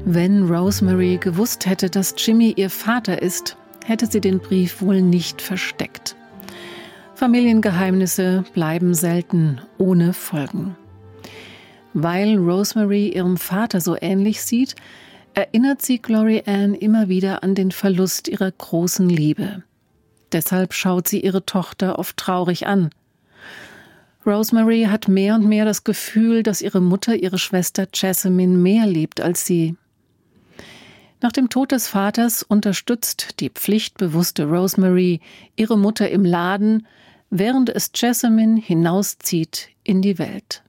Wenn Rosemary gewusst hätte, dass Jimmy ihr Vater ist, hätte sie den Brief wohl nicht versteckt. Familiengeheimnisse bleiben selten ohne Folgen. Weil Rosemary ihrem Vater so ähnlich sieht, erinnert sie Glory Ann immer wieder an den Verlust ihrer großen Liebe. Deshalb schaut sie ihre Tochter oft traurig an. Rosemary hat mehr und mehr das Gefühl, dass ihre Mutter ihre Schwester Jessamine mehr liebt als sie. Nach dem Tod des Vaters unterstützt die pflichtbewusste Rosemary ihre Mutter im Laden, während es Jessamine hinauszieht in die Welt.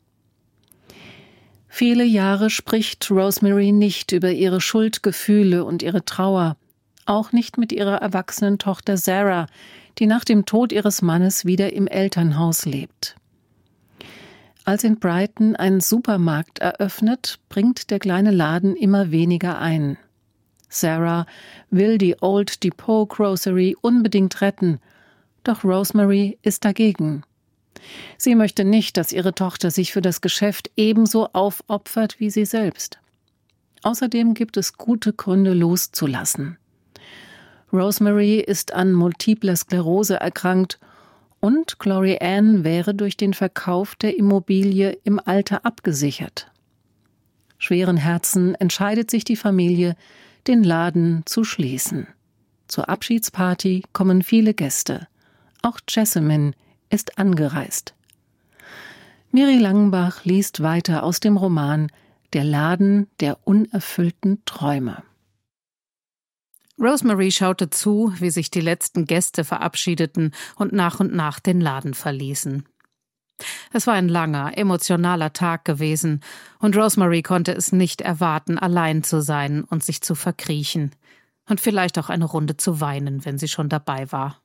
Viele Jahre spricht Rosemary nicht über ihre Schuldgefühle und ihre Trauer, auch nicht mit ihrer erwachsenen Tochter Sarah, die nach dem Tod ihres Mannes wieder im Elternhaus lebt. Als in Brighton ein Supermarkt eröffnet, bringt der kleine Laden immer weniger ein. Sarah will die Old Depot Grocery unbedingt retten, doch Rosemary ist dagegen. Sie möchte nicht, dass ihre Tochter sich für das Geschäft ebenso aufopfert wie sie selbst. Außerdem gibt es gute Gründe, loszulassen. Rosemary ist an multipler Sklerose erkrankt und Glory Ann wäre durch den Verkauf der Immobilie im Alter abgesichert. Schweren Herzen entscheidet sich die Familie, den Laden zu schließen. Zur Abschiedsparty kommen viele Gäste. Auch Jessamine ist angereist. Miri Langenbach liest weiter aus dem Roman Der Laden der unerfüllten Träume. Rosemary schaute zu, wie sich die letzten Gäste verabschiedeten und nach den Laden verließen. Es war ein langer, emotionaler Tag gewesen, und Rosemary konnte es nicht erwarten, allein zu sein und sich zu verkriechen und vielleicht auch eine Runde zu weinen, wenn sie schon dabei war.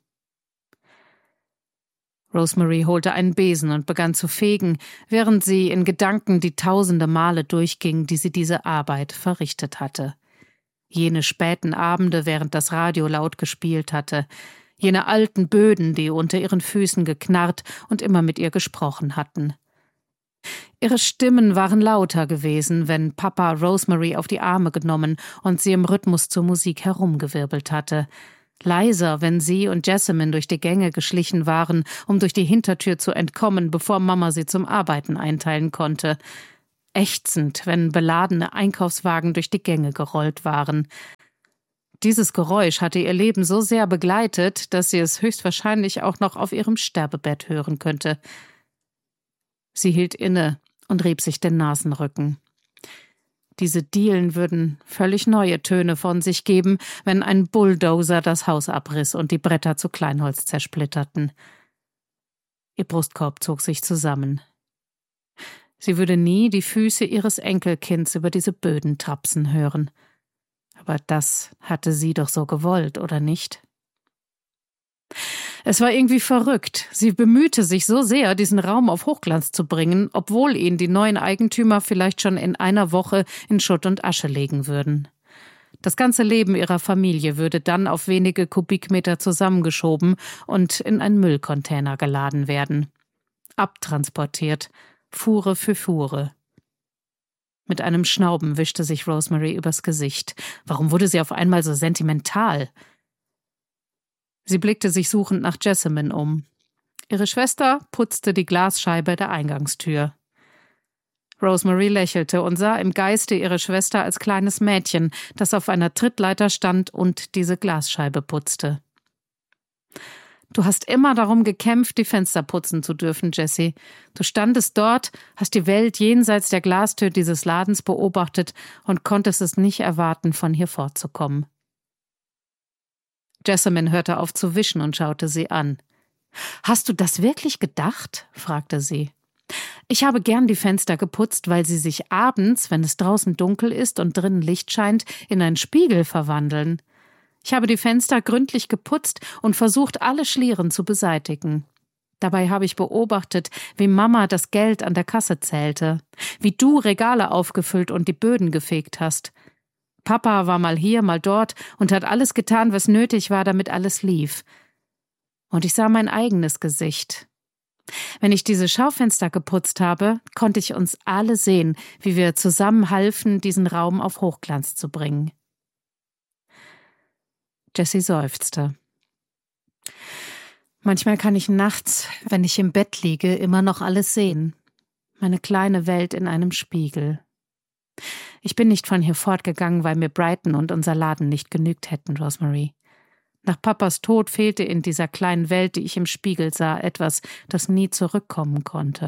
Rosemary holte einen Besen und begann zu fegen, während sie in Gedanken die tausende Male durchging, die sie diese Arbeit verrichtet hatte. Jene späten Abende, während das Radio laut gespielt hatte, jene alten Böden, die unter ihren Füßen geknarrt und immer mit ihr gesprochen hatten. Ihre Stimmen waren lauter gewesen, wenn Papa Rosemary auf die Arme genommen und sie im Rhythmus zur Musik herumgewirbelt hatte. Leiser, wenn sie und Jessamine durch die Gänge geschlichen waren, um durch die Hintertür zu entkommen, bevor Mama sie zum Arbeiten einteilen konnte. Ächzend, wenn beladene Einkaufswagen durch die Gänge gerollt waren. Dieses Geräusch hatte ihr Leben so sehr begleitet, dass sie es höchstwahrscheinlich auch noch auf ihrem Sterbebett hören könnte. Sie hielt inne und rieb sich den Nasenrücken. Diese Dielen würden völlig neue Töne von sich geben, wenn ein Bulldozer das Haus abriss und die Bretter zu Kleinholz zersplitterten. Ihr Brustkorb zog sich zusammen. Sie würde nie die Füße ihres Enkelkinds über diese Böden trapsen hören. Aber das hatte sie doch so gewollt, oder nicht? Es war irgendwie verrückt. Sie bemühte sich so sehr, diesen Raum auf Hochglanz zu bringen, obwohl ihn die neuen Eigentümer vielleicht schon in einer Woche in Schutt und Asche legen würden. Das ganze Leben ihrer Familie würde dann auf wenige Kubikmeter zusammengeschoben und in einen Müllcontainer geladen werden. Abtransportiert, Fuhre für Fuhre. Mit einem Schnauben wischte sich Rosemary übers Gesicht. Warum wurde sie auf einmal so sentimental? Sie blickte sich suchend nach Jessamine um. Ihre Schwester putzte die Glasscheibe der Eingangstür. Rosemary lächelte und sah im Geiste ihre Schwester als kleines Mädchen, das auf einer Trittleiter stand und diese Glasscheibe putzte. »Du hast immer darum gekämpft, die Fenster putzen zu dürfen, Jessie. Du standest dort, hast die Welt jenseits der Glastür dieses Ladens beobachtet und konntest es nicht erwarten, von hier fortzukommen.« Jessamine hörte auf zu wischen und schaute sie an. »Hast du das wirklich gedacht?« fragte sie. »Ich habe gern die Fenster geputzt, weil sie sich abends, wenn es draußen dunkel ist und drinnen Licht scheint, in einen Spiegel verwandeln. Ich habe die Fenster gründlich geputzt und versucht, alle Schlieren zu beseitigen. Dabei habe ich beobachtet, wie Mama das Geld an der Kasse zählte, wie du Regale aufgefüllt und die Böden gefegt hast. Papa war mal hier, mal dort und hat alles getan, was nötig war, damit alles lief. Und ich sah mein eigenes Gesicht. Wenn ich diese Schaufenster geputzt habe, konnte ich uns alle sehen, wie wir zusammen halfen, diesen Raum auf Hochglanz zu bringen. Jessie seufzte. Manchmal kann ich nachts, wenn ich im Bett liege, immer noch alles sehen. Meine kleine Welt in einem Spiegel. Ich bin nicht von hier fortgegangen, weil mir Brighton und unser Laden nicht genügt hätten, Rosemary. Nach Papas Tod fehlte in dieser kleinen Welt, die ich im Spiegel sah, etwas, das nie zurückkommen konnte.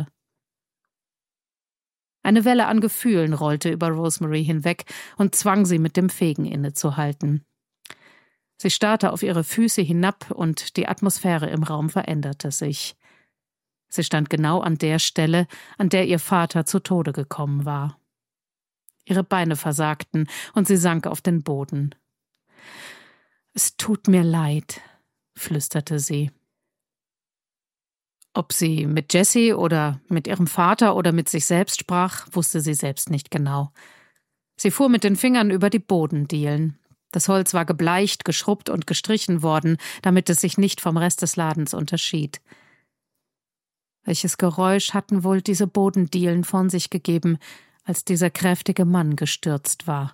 Eine Welle an Gefühlen rollte über Rosemary hinweg und zwang sie, mit dem Fegen innezuhalten. Sie starrte auf ihre Füße hinab und die Atmosphäre im Raum veränderte sich. Sie stand genau an der Stelle, an der ihr Vater zu Tode gekommen war. Ihre Beine versagten und sie sank auf den Boden. »Es tut mir leid«, flüsterte sie. Ob sie mit Jessie oder mit ihrem Vater oder mit sich selbst sprach, wusste sie selbst nicht genau. Sie fuhr mit den Fingern über die Bodendielen. Das Holz war gebleicht, geschrubbt und gestrichen worden, damit es sich nicht vom Rest des Ladens unterschied. Welches Geräusch hatten wohl diese Bodendielen von sich gegeben, als dieser kräftige Mann gestürzt war?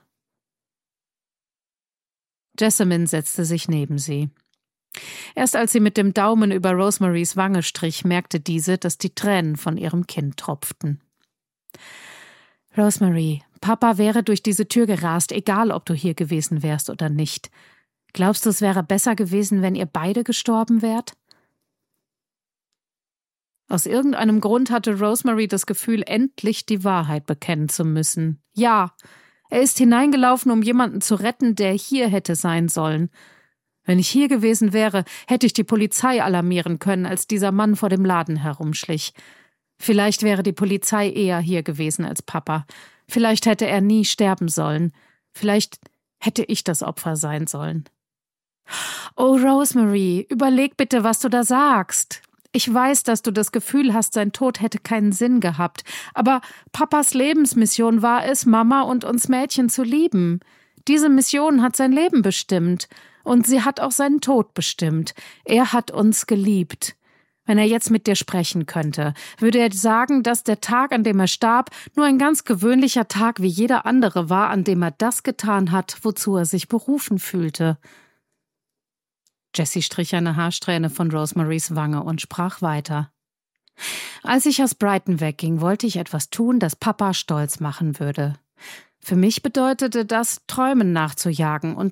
Jessamine setzte sich neben sie. Erst als sie mit dem Daumen über Rosemarys Wange strich, merkte diese, dass die Tränen von ihrem Kinn tropften. »Rosemary, Papa wäre durch diese Tür gerast, egal ob du hier gewesen wärst oder nicht. Glaubst du, es wäre besser gewesen, wenn ihr beide gestorben wärt?« Aus irgendeinem Grund hatte Rosemary das Gefühl, endlich die Wahrheit bekennen zu müssen. Ja, er ist hineingelaufen, um jemanden zu retten, der hier hätte sein sollen. Wenn ich hier gewesen wäre, hätte ich die Polizei alarmieren können, als dieser Mann vor dem Laden herumschlich. Vielleicht wäre die Polizei eher hier gewesen als Papa. Vielleicht hätte er nie sterben sollen. Vielleicht hätte ich das Opfer sein sollen. »Oh, Rosemary, überleg bitte, was du da sagst. Ich weiß, dass du das Gefühl hast, sein Tod hätte keinen Sinn gehabt. Aber Papas Lebensmission war es, Mama und uns Mädchen zu lieben. Diese Mission hat sein Leben bestimmt. Und sie hat auch seinen Tod bestimmt. Er hat uns geliebt. Wenn er jetzt mit dir sprechen könnte, würde er sagen, dass der Tag, an dem er starb, nur ein ganz gewöhnlicher Tag wie jeder andere war, an dem er das getan hat, wozu er sich berufen fühlte.« Jessie strich eine Haarsträhne von Rosemarys Wange und sprach weiter. »Als ich aus Brighton wegging, wollte ich etwas tun, das Papa stolz machen würde. Für mich bedeutete das, Träumen nachzujagen und